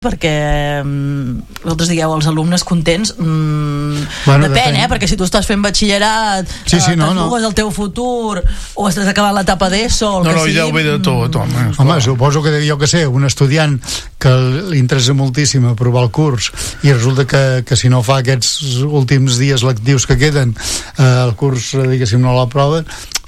perquè vosaltres digueu els alumnes contents, depèn, perquè si tu estàs fent batxillerat, t'enfogues el teu futur o estàs acabant l'etapa d'ESO, hi deu haver de tot, home, suposo que jo que sé, un estudiant que li interessa moltíssim aprovar el curs i resulta que si no fa aquests últims dies lectius que queden, el curs, diguéssim, no l'aproven,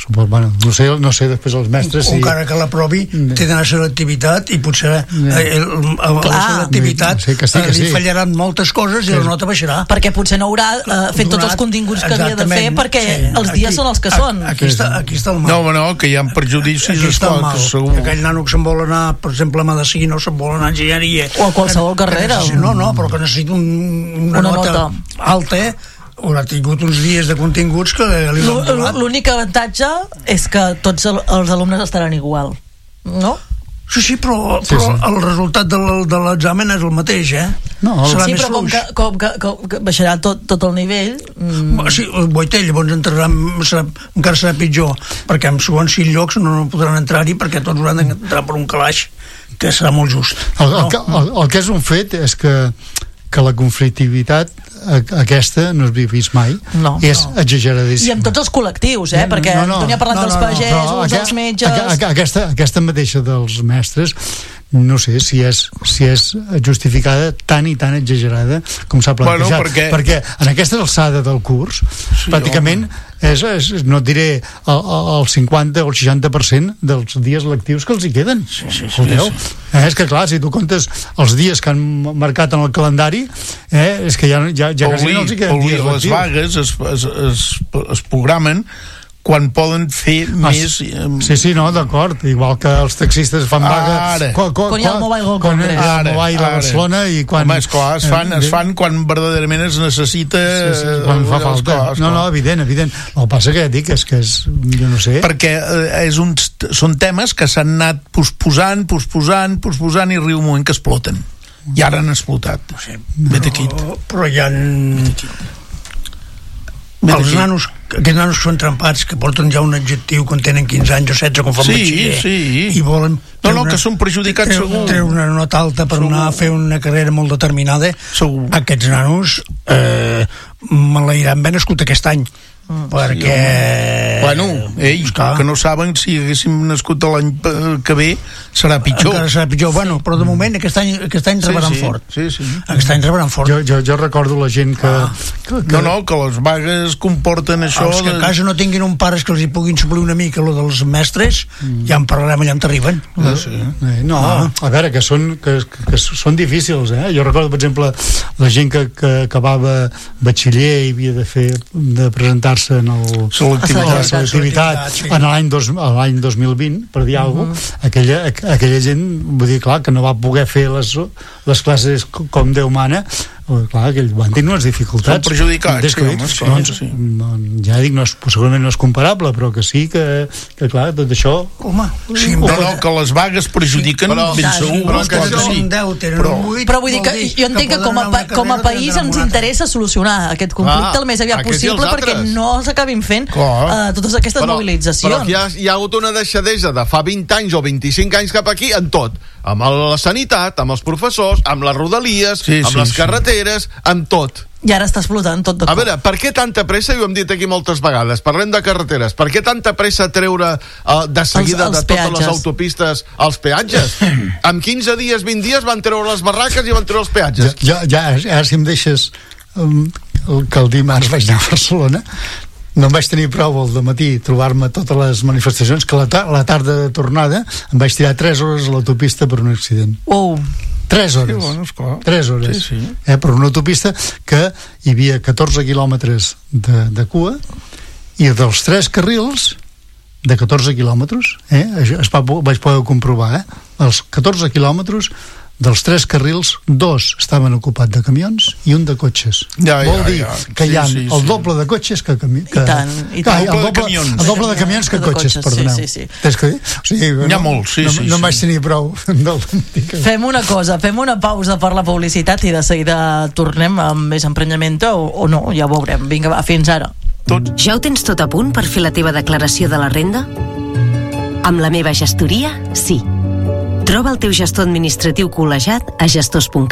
no sé després els mestres encara que l'aprovi té d'anar a selectivitat i potser a la selectivitat li fallaran moltes coses i la nota baixarà perquè potser no haurà fet tots els continguts que havia de fer perquè els dies són els que són. Aquí està el mal. No, que hi ha prejudicis, segur. Aquell nano que se'n vol anar, per exemple, a medicina o se'n vol anar a enginyeria o a qualsevol carrera, però que necessita una nota alta, haurà tingut uns dies de continguts que li han donat. L'únic avantatge és que tots els alumnes estaran igual, no? Sí, però el resultat de l'examen és el mateix, serà més fluix. Com que baixarà tot el nivell... Sí, el Boitell, llavors encara serà pitjor, perquè en segons 6 llocs no podran entrar-hi perquè tots hauran d'entrar per un calaix, que serà molt just. El que és un fet és que la conflictivitat aquesta no s'havia vist mai, és exageradíssima. I amb tots els col·lectius, perquè Antònia ha parlat dels pagesos, dels metges... Aquesta mateixa dels mestres, no sé si és justificada tan i tan exagerada com s'ha plantejat, perquè en aquesta alçada del curs pràcticament no et diré el 50 o el 60% dels dies lectius que els hi queden. És que clar, si tu comptes els dies que han marcat en el calendari, és que ja quasi no els hi queden dies lectius. Les vagues es programen quan poden fer més... Sí, d'acord, igual que els taxistes fan vaga quan hi ha el Mobile World Congress a Barcelona i quan... Home, esclar, es fan quan verdaderament es necessita quan fa falta. No, evident. El que passa que ja dic és que jo no sé... Perquè són temes que s'han anat posposant i arriba un moment que exploten. I ara han explotat. Però hi ha... Aquests nanos que són trempats, que porten ja un adjectiu quan tenen 15 anys o 16 quan fan batxiller i volen que són perjudicats segur, treure una nota alta per anar a fer una carrera molt determinada, aquests nanos malairan ben nascut aquest any perquè que no saben si haguéssim nascut l'any que ve serà pitjor. Encara serà pitjor, però de moment aquest any rebaran fort. Aquest any rebaran fort. Jo recordo la gent que les vagues comporten això. Els que a casa no tinguin un pares que els hi puguin suplir una mica lo dels mestres, ja en parlarem allà on t'arriben. A veure, que són difícils, Jo recordo, per exemple, la gent que acabava batxiller i havia de presentar-se en selectivitat en l'any 2020, per dir alguna cosa, aquella gent, vull dir, clar, que no va poder fer les classes com Déu mana, clar, aquell van tenir unes dificultats. Són perjudicats. Ja dic, segurament no és comparable, però que sí que clar, tot això... que les vagues perjudiquen ben segur. Però vull dir que jo entenc que com a país ens interessa solucionar aquest conflicte el més aviat possible perquè no s'acabin fent totes aquestes mobilitzacions. Però hi ha hagut una deixadesa de fa 20 anys o 25 anys cap aquí en tot, amb la sanitat, amb els professors, amb les rodalies, amb les carreteres, amb tot. I ara està explotant tot de cop. A veure, per què tanta pressa, i ho hem dit aquí moltes vegades, parlem de carreteres, per què tanta pressa treure de seguida de totes les autopistes els peatges? En 15 dies, 20 dies van treure les barraques i van treure els peatges. Ja si em deixes que el dimarts vaig anar a Barcelona, no em vaig tenir prou al dematí trobar-me totes les manifestacions, que la tarda de tornada em vaig tirar 3 hores a l'autopista per un accident. 3 hores. 3 hores. Per una autopista que hi havia 14 quilòmetres de cua i dels 3 carrils de 14 quilòmetres, vaig poder comprovar, els 14 quilòmetres dels 3 carrils, 2 estaven ocupats de camions i un de cotxes. Vol dir que hi ha el doble de cotxes que camions. El doble de camions que cotxes, perdoneu. N'hi ha molts, no em vaig tenir prou. Fem una cosa, fem una pausa per la publicitat i de seguida tornem amb més emprenyament o no, ja ho veurem. Vinga, va, fins ara. Ja ho tens tot a punt per fer la teva declaració de la renda? Amb la meva gestoria, sí. Troba el teu gestor administratiu col·legiat a gestors.cat.